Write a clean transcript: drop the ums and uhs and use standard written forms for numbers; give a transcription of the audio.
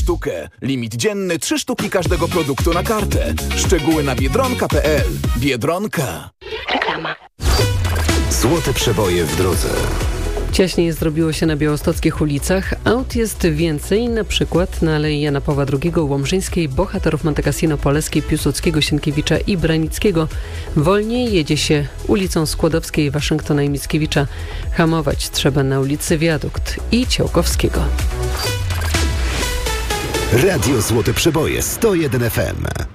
sztukę. Limit dzienny 3 sztuki każdego produktu na kartę. Szczegóły na biedronka.pl. Biedronka. Reklama. Złote przeboje w drodze. Ciaśniej zrobiło się na białostockich ulicach. Aut jest więcej, na przykład na Alei Jana Pawła II, Łomżyńskiej, Bohaterów Monte Cassino, Poleskiej, Piłsudskiego, Sienkiewicza i Branickiego. Wolniej jedzie się ulicą Skłodowskiej, Waszyngtona i Mickiewicza. Hamować trzeba na ulicy Wiadukt i Ciałkowskiego. Radio Złote Przeboje 101 FM.